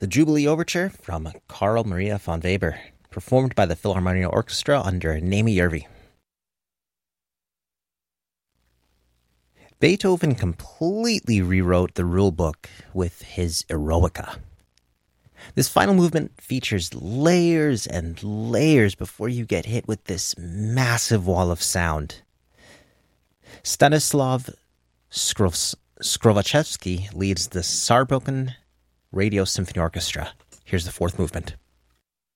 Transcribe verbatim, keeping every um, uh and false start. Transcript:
The Jubilee Overture from Carl Maria von Weber, performed by the Philharmonia Orchestra under Naomi Järvi. Beethoven completely rewrote the rulebook with his Eroica. This final movement features layers and layers before you get hit with this massive wall of sound. Stanislav Skrov- Skrovachevsky leads the Saarbrücken Radio Symphony Orchestra. Here's the fourth movement.